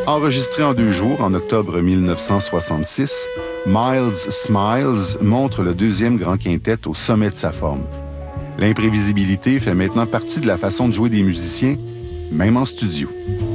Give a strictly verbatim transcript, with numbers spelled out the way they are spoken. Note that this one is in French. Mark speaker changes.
Speaker 1: Enregistré en deux jours en octobre mille neuf cent soixante-six, Miles Smiles montre le deuxième grand quintet au sommet de sa forme. L'imprévisibilité fait maintenant partie de la façon de jouer des musiciens, même en studio.